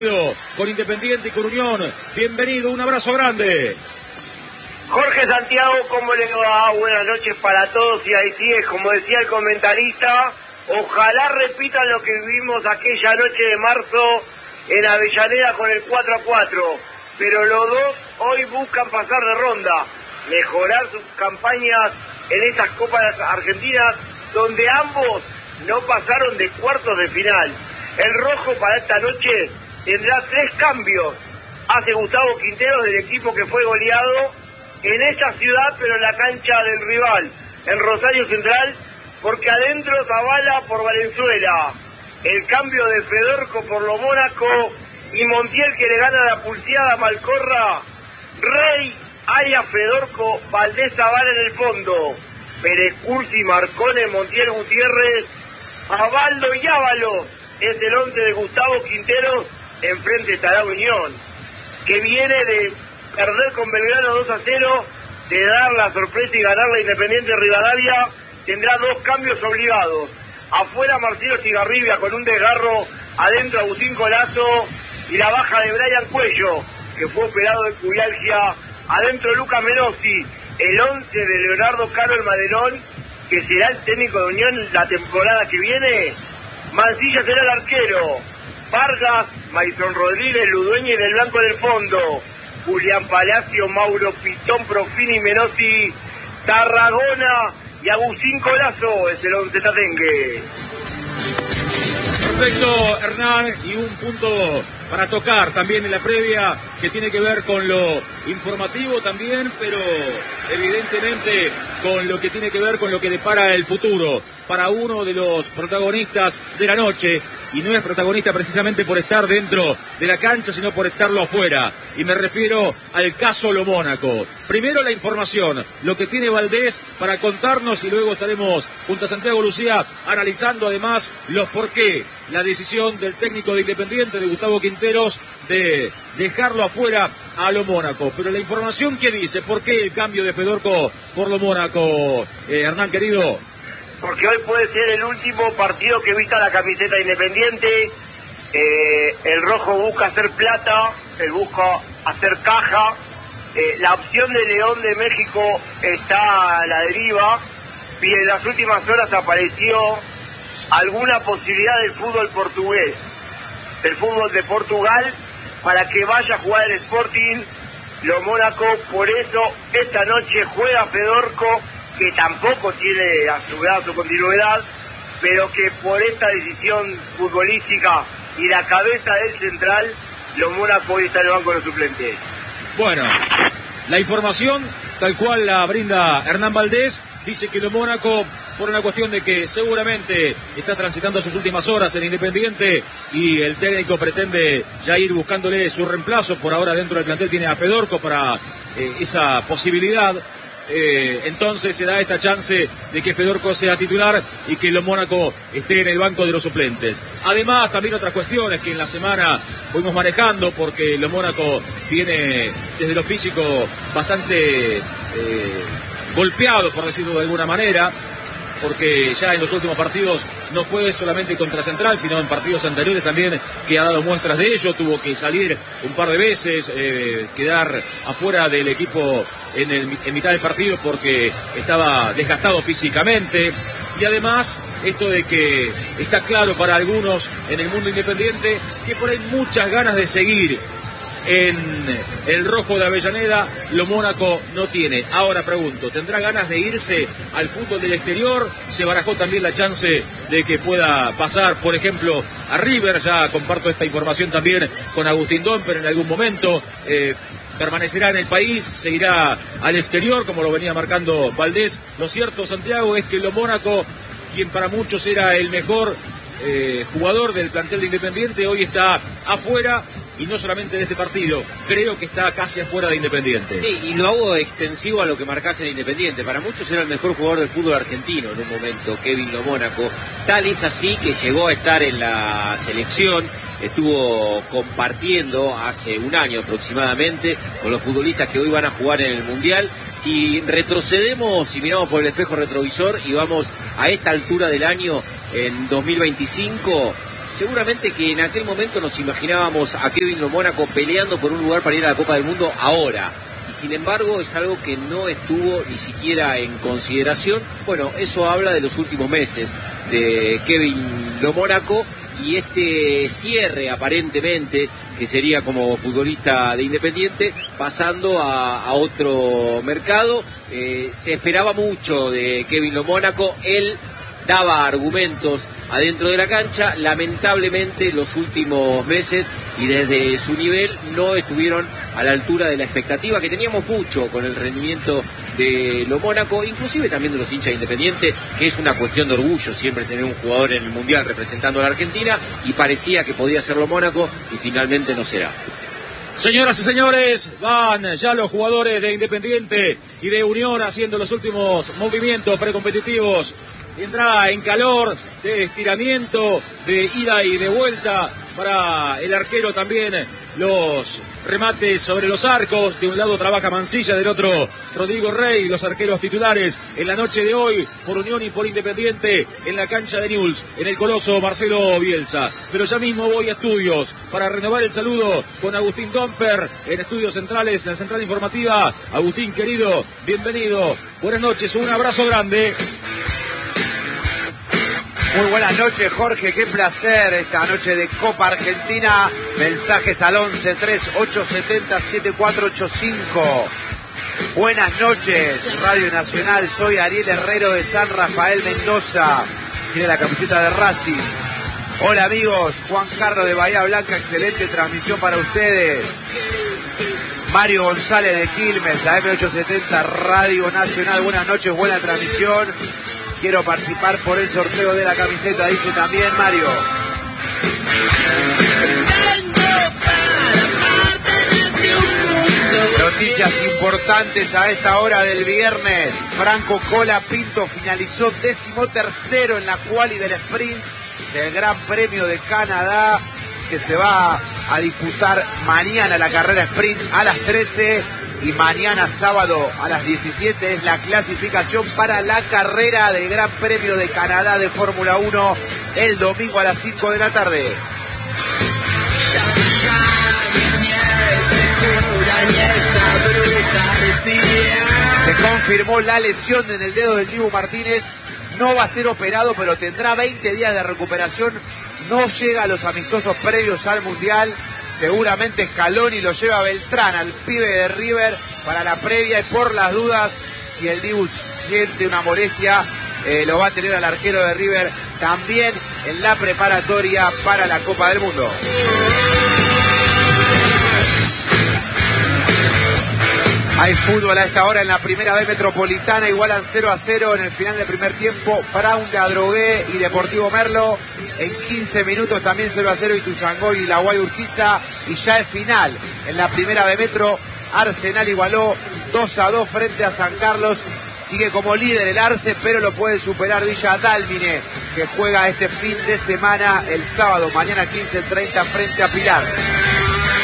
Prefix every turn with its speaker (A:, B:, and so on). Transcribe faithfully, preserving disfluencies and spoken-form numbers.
A: Con Independiente y con Unión. Bienvenido, un abrazo grande.
B: Jorge Santiago, ¿cómo le va? Buenas noches para todos y ahí sí es, como decía el comentarista, ojalá repitan lo que vivimos aquella noche de marzo en Avellaneda con el cuatro a cuatro, pero los dos hoy buscan pasar de ronda, mejorar sus campañas en estas Copas Argentinas donde ambos no pasaron de cuartos de final. El rojo para esta noche tendrá tres cambios. Hace Gustavo Quinteros del equipo que fue goleado en esa ciudad, pero en la cancha del rival, en Rosario Central, porque adentro Zavala por Valenzuela. El cambio de Fedorco por lo Mónaco y Montiel que le gana la pulseada a Malcorra. Rey, Arias, Fedorco, Valdés, Zavala en el fondo. Pérez Cursi, Marcone, Montiel, Gutiérrez, Abaldo y Ábalos. Es el once de Gustavo Quinteros. Enfrente estará Unión, que viene de perder con Belgrano dos a cero, de dar la sorpresa y ganar la Independiente Rivadavia. Tendrá dos cambios obligados. Afuera Marcelo Cigarribia con un desgarro, adentro Agustín Colazo y la baja de Brian Cuello, que fue operado de cubialgia. Adentro Lucas Menossi, el once de Leonardo Caro el Madelón, que será el técnico de Unión la temporada que viene. Mancilla será el arquero. Vargas, Marisol Rodríguez, Ludueña y del blanco del fondo. Julián Palacio, Mauro Pitón, Profini, Menossi, Tarragona y Agustín Colazo es el once tatengue.
A: Perfecto, Hernán, y un punto para tocar también en la previa que tiene que ver con lo informativo también, pero evidentemente con lo que tiene que ver con lo que depara el futuro para uno de los protagonistas de la noche, y no es protagonista precisamente por estar dentro de la cancha, sino por estarlo afuera, y me refiero al caso Lo Mónaco. Primero la información, lo que tiene Valdés para contarnos, y luego estaremos junto a Santiago Lucía analizando además los por qué, la decisión del técnico de Independiente, de Gustavo Quinteros, de dejarlo afuera a Lo Mónaco. Pero la información que dice, ¿por qué el cambio de Fedorco por Lo Mónaco? Eh, Hernán, querido.
B: Porque hoy puede ser el último partido que vista la camiseta Independiente. Eh, el rojo busca hacer plata, el busca hacer caja. Eh, la opción de León de México está a la deriva y en las últimas horas apareció alguna posibilidad del fútbol portugués, del fútbol de Portugal, para que vaya a jugar el Sporting Lo Mónaco. Por eso esta noche juega Fedorco, que tampoco tiene asegurada su continuidad, pero que por esta decisión futbolística y la cabeza del central, Lo Mónaco hoy está en el banco de los suplentes.
A: Bueno, la información tal cual la brinda Hernán Valdés, dice que Lo Mónaco, por una cuestión de que seguramente está transitando sus últimas horas en Independiente y el técnico pretende ya ir buscándole su reemplazo. Por ahora dentro del plantel tiene a Fedorco para eh, esa posibilidad. Eh, entonces se da esta chance de que Fedorco sea titular y que Lo Mónaco esté en el banco de los suplentes. Además, también otras cuestiones que en la semana fuimos manejando, porque Lo Mónaco tiene desde lo físico bastante eh, golpeado, por decirlo de alguna manera, porque ya en los últimos partidos no fue solamente contra Central, sino en partidos anteriores también que ha dado muestras de ello. Tuvo que salir un par de veces, eh, quedar afuera del equipo en, el, en mitad del partido porque estaba desgastado físicamente. Y además, esto de que está claro para algunos en el mundo independiente que por ahí muchas ganas de seguir en el rojo de Avellaneda, Lo Mónaco no tiene. Ahora pregunto, ¿tendrá ganas de irse al fútbol del exterior? Se barajó también la chance de que pueda pasar, por ejemplo, a River. Ya comparto esta información también con Agustín Domper en algún momento. Eh, permanecerá en el país, se irá al exterior, como lo venía marcando Valdés. Lo cierto, Santiago, es que Lo Mónaco, quien para muchos era el mejor eh, jugador del plantel de Independiente, hoy está afuera. Y no solamente de este partido, creo que está casi afuera de Independiente.
C: Sí, y lo hago extensivo a lo que marcás en Independiente. Para muchos era el mejor jugador del fútbol argentino en un momento, Kevin Lo Mónaco. Tal es así que llegó a estar en la selección, estuvo compartiendo hace un año aproximadamente con los futbolistas que hoy van a jugar en el Mundial. Si retrocedemos y miramos por el espejo retrovisor y vamos a esta altura del año, en dos mil veinticinco, seguramente que en aquel momento nos imaginábamos a Kevin Lo Mónaco peleando por un lugar para ir a la Copa del Mundo ahora. Y sin embargo es algo que no estuvo ni siquiera en consideración. Bueno, eso habla de los últimos meses de Kevin Lo Mónaco y este cierre aparentemente que sería como futbolista de Independiente pasando a, a otro mercado. Eh, se esperaba mucho de Kevin Lo Mónaco, él daba argumentos adentro de la cancha, lamentablemente los últimos meses y desde su nivel no estuvieron a la altura de la expectativa que teníamos mucho con el rendimiento de Lo Mónaco, inclusive también de los hinchas de Independiente, que es una cuestión de orgullo siempre tener un jugador en el Mundial representando a la Argentina, y parecía que podía ser Lo Mónaco y finalmente no será.
A: Señoras y señores, van ya los jugadores de Independiente y de Unión haciendo los últimos movimientos precompetitivos. Entrada en calor, de estiramiento, de ida y de vuelta para el arquero también. Los remates sobre los arcos. De un lado trabaja Mancilla, del otro Rodrigo Rey, los arqueros titulares en la noche de hoy por Unión y por Independiente en la cancha de Newell's, en el Coloso Marcelo Bielsa. Pero ya mismo voy a estudios para renovar el saludo con Agustín Domper en Estudios Centrales, en la Central Informativa. Agustín, querido, bienvenido. Buenas noches, un abrazo grande.
D: Muy buenas noches, Jorge, qué placer esta noche de Copa Argentina. Mensajes al once tres ocho siete cero siete cuatro ocho cinco. Buenas noches, Radio Nacional, soy Ariel Herrero de San Rafael, Mendoza. Tiene la camiseta de Racing. Hola amigos, Juan Carlos de Bahía Blanca, excelente transmisión para ustedes. Mario González de Quilmes, A M ochocientos setenta, Radio Nacional, buenas noches, buena transmisión. Quiero participar por el sorteo de la camiseta, dice también Mario. Noticias importantes a esta hora del viernes. Franco Cola Pinto finalizó décimo tercero en la quali del sprint del Gran Premio de Canadá, que se va a disputar mañana la carrera sprint a las trece. Y mañana sábado a las diecisiete es la clasificación para la carrera del Gran Premio de Canadá de Fórmula uno el domingo a las cinco de la tarde. Se confirmó la lesión en el dedo del Dibu Martínez. No va a ser operado, pero tendrá veinte días de recuperación. No llega a los amistosos previos al Mundial. Seguramente Scaloni lo lleva a Beltrán, al pibe de River, para la previa, y por las dudas, si el Dibu siente una molestia, eh, lo va a tener al arquero de River también en la preparatoria para la Copa del Mundo. Hay fútbol a esta hora en la primera B Metropolitana, igualan cero a cero en el final del primer tiempo Brown de Adrogué y Deportivo Merlo. En quince minutos también cero a cero Ituzaingó y la Guay Urquiza, y ya es final en la primera B Metro. Arsenal igualó dos a dos frente a San Carlos. Sigue como líder el Arce, pero lo puede superar Villa Dálmine, que juega este fin de semana el sábado, mañana quince treinta frente a Pilar.